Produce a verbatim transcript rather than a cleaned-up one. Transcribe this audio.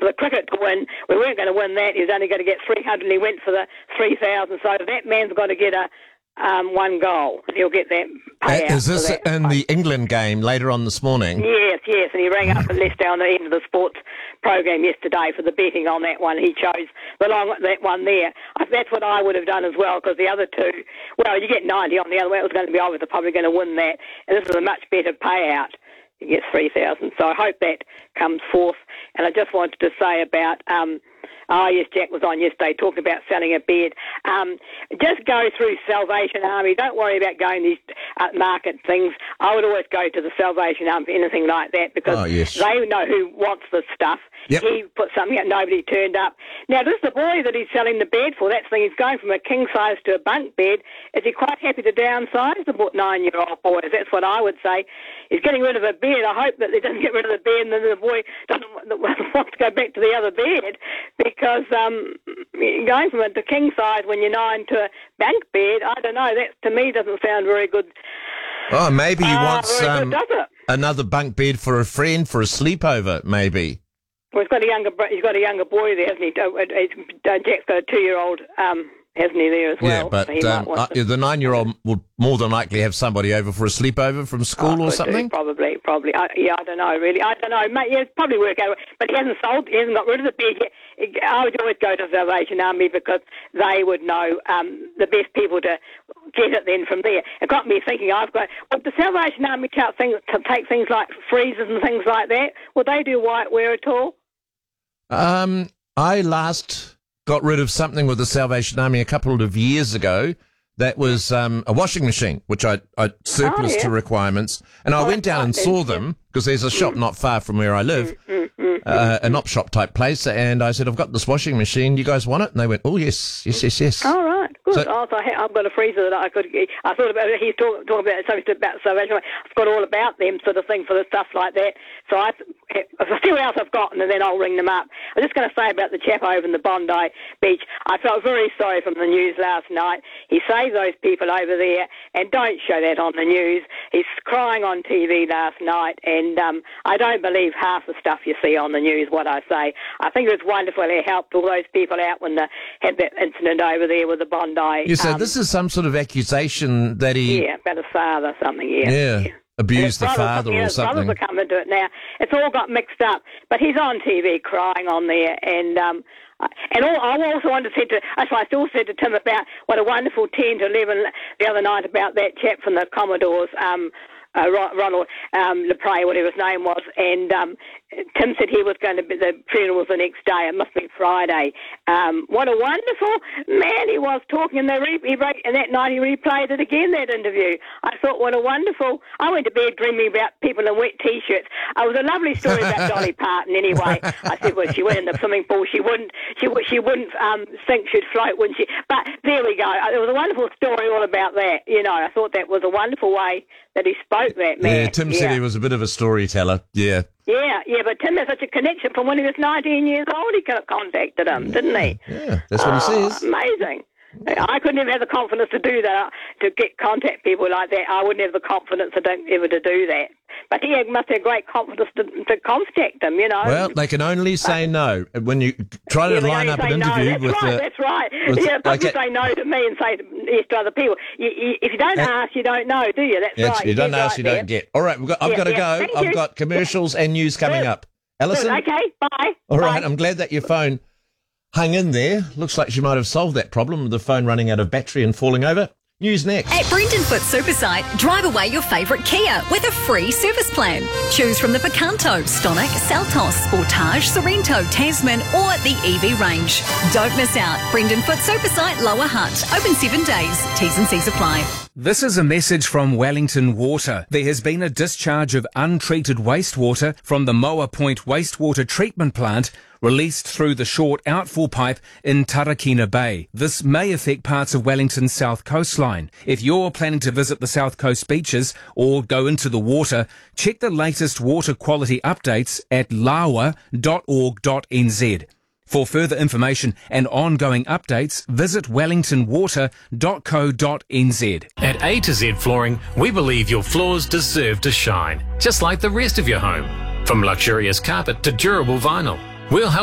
for the cricket to win. We weren't going to win that. He was only going to get three hundred, and he went for the three thousand. So that man's got to get a um, one goal. He'll get that payout. Uh, is this in the England game later on this morning? Yes, yes. And he rang up and left down the end of the sports program yesterday for the betting on that one. He chose the long that one there. I, that's what I would have done as well, because the other two, well, you get ninety on the other one. It was going to be obviously probably going to win that, and this is a much better payout. He gets three thousand. So I hope that comes forth. And I just wanted to say about, um, oh yes, Jack was on yesterday talking about selling a bed. Um, just go through Salvation Army. Don't worry about going these uh, market things. I would always go to the Salvation Army for anything like that, because oh, yes. they know who wants the stuff. Yep. He put something out, nobody turned up. Now, this is the boy that he's selling the bed for. That's the thing. He's going from a king size to a bunk bed. Is he quite happy to downsize the nine-year-old boy? That's what I would say. He's getting rid of a bed. I hope that he doesn't get rid of the bed and then the boy doesn't want to go back to the other bed, because um, going from a to king size when you're nine to a bunk bed, I don't know. That to me doesn't sound very good. Oh, maybe he uh, wants very um, good, does it? another bunk bed for a friend for a sleepover, maybe. Well, he's got a younger, he's got a younger boy there, hasn't he? Uh, uh, Jack's got a two-year-old, um, hasn't he, there as well? Yeah, but so um, uh, the nine-year-old will more than likely have somebody over for a sleepover from school oh, or something. Do, probably, probably. I, yeah, I don't know, really. I don't know. Mate, yeah, it's probably work out. But he hasn't sold, he hasn't got rid of the bed yet. I would always go to Salvation Army, because they would know um, the best people to get it then from there. It got me thinking, I've got, would the Salvation Army take things, to take things like freezers and things like that? Would they do whiteware at all? Um, I last got rid of something with the Salvation Army a couple of years ago. That was um, a washing machine, which I, I surplus oh, yeah. to requirements. And I oh, went down and saw yeah. them, because there's a shop not far from where I live, uh, an op shop type place. And I said, I've got this washing machine. You guys want it? And they went, oh, yes, yes, yes, yes. All right, good. So, oh, so I've got a freezer that I could. I thought about. He's talking talk about something about Salvation Army. I've got all about them sort of thing for the stuff like that. So I, I'll see what else I've got, and then I'll ring them up. I'm just going to say about the chap over in the Bondi Beach. I felt very sorry from the news last night. He saved those people over there, and don't show that on the news. He's crying on T V last night, and um, I don't believe half the stuff you see on the news, what I say. I think it was wonderful. He helped all those people out when they had that incident over there with the Bondi. You said um, this is some sort of accusation that he... Yeah, about his father or something, yeah. Yeah. yeah. abused the brothers, father yeah, or his something. brothers are coming to it now. It's all got mixed up. But he's on T V crying on there, and um, and all, I also wanted to say to, that's why I still said to Tim about what a wonderful ten to eleven the other night about that chap from the Commodores, um, uh, Ronald um, Lepre, whatever his name was, and um, Tim said he was going to be, the funeral was the next day. It must be Friday. Um, what a wonderful man he was talking, and, they re- he re- and that night he replayed it again, that interview. I thought, what a wonderful... I went to bed dreaming about people in wet T-shirts. It was a lovely story about Dolly Parton anyway. I said, well, she went in the swimming pool. She wouldn't She, she wouldn't um, sink, she'd float, wouldn't she? But there we go. It was a wonderful story all about that. You know, I thought that was a wonderful way that he spoke, that man. Yeah, Tim yeah. said he was a bit of a storyteller. Yeah. Yeah, yeah, but Tim has such a connection from when he was nineteen years old. He contacted him, didn't he? Yeah, that's what oh, he says. Amazing. I couldn't even have the confidence to do that, to get contact people like that. I wouldn't have the confidence to don't, ever to do that. But he must have great confidence to, to contact them, you know. Well, they can only say no. When you try to yeah, line up an interview no. that's with right, the... That's right, with, yeah, people okay. say no to me and say yes to other people. You, you, if you don't uh, ask, you don't know, do you? That's yes, right. You don't You're ask, right you there. don't get. All right, we've got, I've yeah, got to yeah. go. Thank I've you. got commercials and news coming Good. up. Alison? Good. Okay, bye. All bye. right, I'm glad that your phone hung in there. Looks like she might have solved that problem with the phone running out of battery and falling over. News next. At Brendanfoot Supersite, drive away your favourite Kia with a free service plan. Choose from the Picanto, Stonic, Seltos, Sportage, Sorrento, Tasman or the E V range. Don't miss out. Brendanfoot Supersite, Lower Hutt. Open seven days. T's and C's apply. This is a message from Wellington Water. There has been a discharge of untreated wastewater from the Moa Point wastewater treatment plant released through the short outfall pipe in Tarakina Bay. This may affect parts of Wellington's south coastline. If you're planning to visit the south coast beaches or go into the water, check the latest water quality updates at lawa dot org dot n z. For further information and ongoing updates, visit wellington water dot co dot n z. At A to Z Flooring, we believe your floors deserve to shine, just like the rest of your home. From luxurious carpet to durable vinyl, we'll help